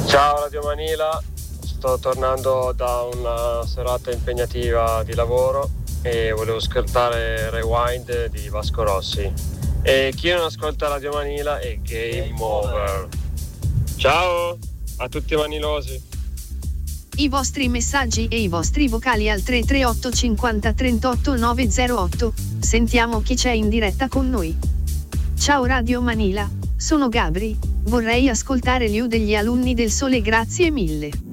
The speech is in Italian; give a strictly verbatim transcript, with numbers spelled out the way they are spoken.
Ciao Radio Manila, sto tornando da una serata impegnativa di lavoro e volevo ascoltare Rewind di Vasco Rossi. E chi non ascolta Radio Manila è Game Over. Ciao a tutti i manilosi. I vostri messaggi e i vostri vocali al tre tre otto cinquanta trentotto nove zero otto. Sentiamo chi c'è in diretta con noi. Ciao Radio Manila, sono Gabri, vorrei ascoltare Liu degli Alunni del Sole, grazie mille.